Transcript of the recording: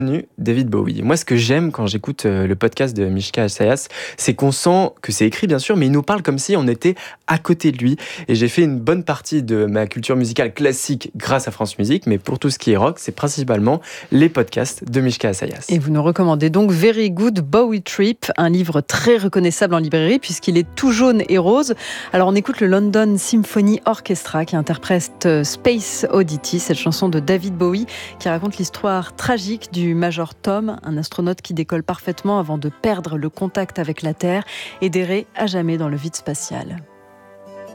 David Bowie. Moi, ce que j'aime quand j'écoute le podcast de Mishka Assayas, c'est qu'on sent que c'est écrit, bien sûr, mais il nous parle comme si on était à côté de lui. Et j'ai fait une bonne partie de ma culture musicale classique grâce à France Musique, mais pour tout ce qui est rock, c'est principalement les podcasts de Mishka Assayas. Et vous nous recommandez donc Very Good Bowie Trip, un livre très reconnaissable en librairie puisqu'il est tout jaune et rose. Alors on écoute le London Symphony Orchestra qui interprète Space Oddity, cette chanson de David Bowie qui raconte l'histoire tragique du Major Tom, un astronaute qui décolle parfaitement avant de perdre le contact avec la Terre et d'errer à jamais dans le vide spatial.